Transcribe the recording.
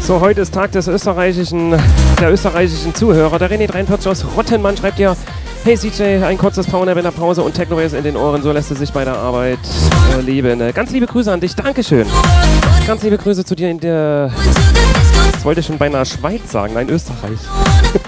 So, heute ist Tag der österreichischen Zuhörer. Der René43 aus Rottenmann schreibt dir: Hey CJ, ein kurzes Powernap in der Pause und Techno-Bass in den Ohren, so lässt es sich bei der Arbeit leben. Ganz liebe Grüße an dich, Dankeschön. Ganz liebe Grüße zu dir in der... Das wollte ich schon beinahe Schweiz sagen, nein, Österreich.